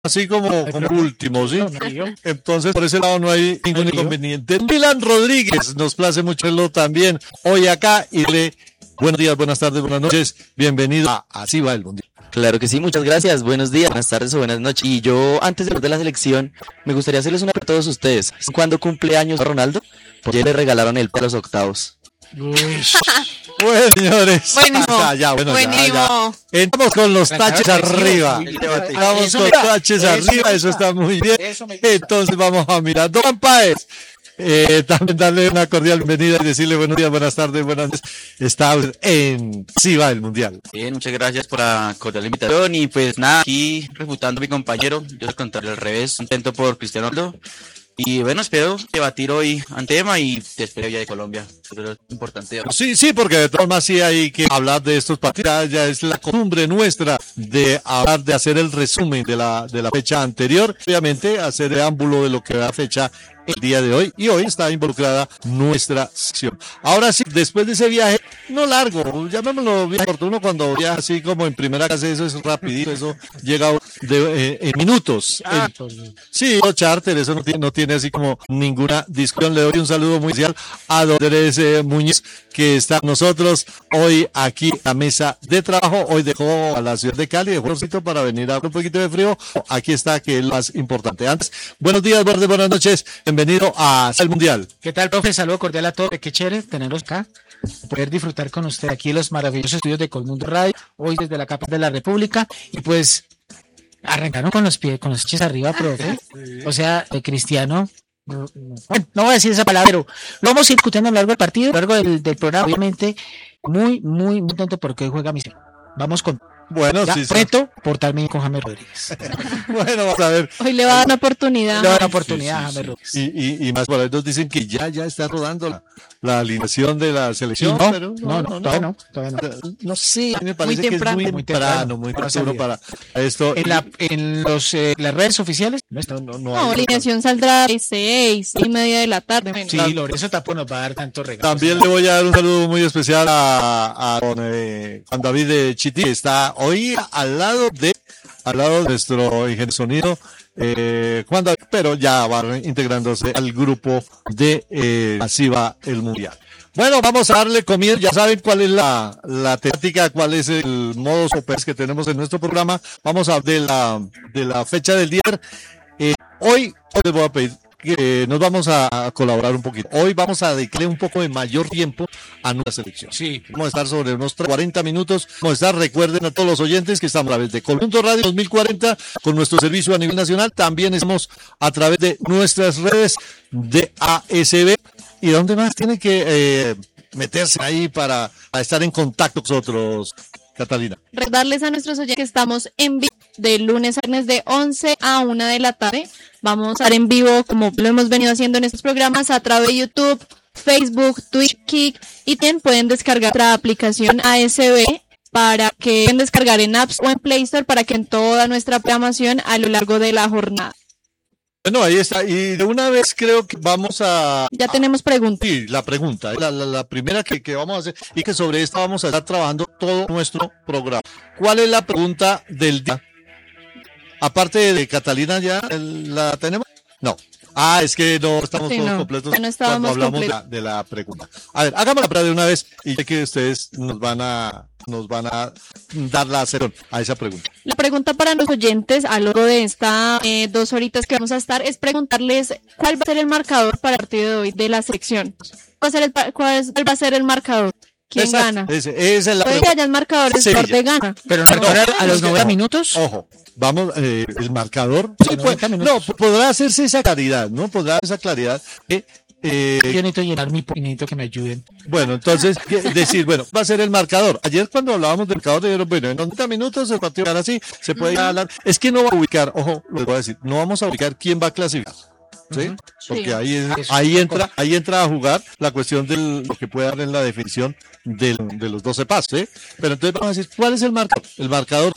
así como último, ¿sí? Entonces, por ese lado no hay ningún inconveniente. Milan Rodríguez, nos place mucho verlo también hoy acá y le buenos días, buenas tardes, buenas noches. Bienvenido a Así va el Mundial. Claro que sí, muchas gracias. Buenos días, buenas tardes o buenas noches. Y yo, antes de hablar de la selección, me gustaría hacerles una pregunta a todos ustedes. ¿Cuándo cumple años Ronaldo? Porque le regalaron el para los octavos. Bueno, señores. Buenísimo. Ya. Buenísimo. Entramos con los taches arriba. Vamos con taches arriba, eso está muy bien. Entonces vamos a mirar. Don Páez. También darle una cordial bienvenida y decirle buenos días, buenas tardes, buenas noches. Está en Sí va el Mundial. Bien, muchas gracias por la cordial invitación y pues nada, aquí refutando a mi compañero, yo al contrario, al revés, contento por Cristiano Ronaldo. Y bueno, espero debatir hoy un tema y te espero ya de Colombia. Eso es importante. Sí, porque de todas maneras sí hay que hablar de estos partidos. Ya es la costumbre nuestra de hablar, de hacer el resumen de la fecha anterior. Obviamente, hacer el ámbulo de lo que va a fecha el día de hoy. Y hoy está involucrada nuestra sección. Ahora sí, después de ese viaje, no largo, llamémoslo viaje corto. Uno cuando viaja así como en primera clase, eso es rapidito, eso llega en minutos. Sí, charter, eso no tiene así como ninguna discusión. Le doy un saludo muy especial a don Andrés Muñiz, que está con nosotros hoy aquí en la mesa de trabajo. Hoy dejó a la ciudad de Cali, dejó un sitio para venir a un poquito de frío. Aquí está, que es lo más importante. Antes, buenos días, buenas noches, bienvenido a El Mundial. ¿Qué tal, profe? Saludo cordial a todos. Qué chévere tenerlos acá, poder disfrutar con usted aquí en los maravillosos estudios de Colmundo Radio, hoy desde la capital de la República. Y pues arrancaron con los pies, con los pies arriba, profe. O sea, de Cristiano. Bueno, no voy a decir esa palabra, pero lo vamos a ir discutiendo a lo largo del partido, a lo largo del programa. Obviamente, muy contento porque hoy juega mi selección. Vamos con reto por también con James Rodríguez. Bueno, vamos a ver. Hoy le va a dar una oportunidad. Le va a dar una oportunidad a James Rodríguez. Y más por ahí nos dicen que ya está rodando la alineación de la selección. No, pero todavía no. No sé, me parece muy que temprano. es muy temprano para esto. En las redes oficiales No, alineación saldrá a las 6:30 de la tarde. sí, Lorenzo Tapo nos va a dar tantos regalos. También le voy a dar un saludo muy especial a don Juan David de Chiti, que está hoy al lado de nuestro ingeniero de sonido, Juan David, pero ya va integrándose al grupo de Así va el Mundial. Bueno, vamos a darle comienzo. Ya saben cuál es la temática, cuál es el modus operandi que tenemos en nuestro programa. Vamos a hablar de la fecha del día. Hoy les voy a pedir que nos vamos a colaborar un poquito. Hoy vamos a dedicarle un poco de mayor tiempo a nuestra selección. Sí. Vamos a estar sobre unos 40 minutos. Vamos a estar, recuerden a todos los oyentes que estamos a través de Colmundo Radio 2040 con nuestro servicio a nivel nacional. También estamos a través de nuestras redes de ASB. ¿Y dónde más tiene que meterse ahí para estar en contacto con nosotros, Catalina? Recordarles a nuestros oyentes que estamos en vivo de lunes a viernes de 11 a 1 de la tarde. Vamos a estar en vivo como lo hemos venido haciendo en estos programas a través de YouTube, Facebook, Twitch, Kick, y también pueden descargar nuestra aplicación ASB para que pueden descargar en Apps o en Play Store para que en toda nuestra programación a lo largo de la jornada. Bueno, ahí está. Y de una vez creo que vamos a... Ya tenemos preguntas. Sí, la pregunta, la primera que vamos a hacer y que sobre esta vamos a estar trabajando todo nuestro programa. ¿Cuál es la pregunta del día? Aparte de Catalina, ¿ya la tenemos? No. Es que no estamos todos completos cuando hablamos de la pregunta. A ver, hagámosla para de una vez y sé que ustedes nos van a dar la acerón a esa pregunta. La pregunta para los oyentes a lo largo de estas 2 horitas que vamos a estar es preguntarles cuál va a ser el marcador para el partido de hoy de la selección. ¿Cuál va a ser el marcador? ¿Quién gana? Esa es la pregunta. Hoy ya el marcador es de gana. Pero a los 90 minutos. Ojo. Vamos, el marcador. Sí, podrá hacerse esa claridad, ¿no? Podrá esa claridad. Yo necesito llenar necesito que me ayuden. Bueno, entonces, decir, va a ser el marcador. Ayer cuando hablábamos del marcador, dijeron, en 90 minutos el partido va a así, se puede hablar. Es que no va a ubicar, ojo, les voy a decir, no vamos a ubicar quién va a clasificar. ¿Sí? Porque ahí entra a jugar la cuestión de lo que puede dar en la definición de los 12 pasos, ¿sí? Pero entonces vamos a decir, ¿cuál es el marcador? El marcador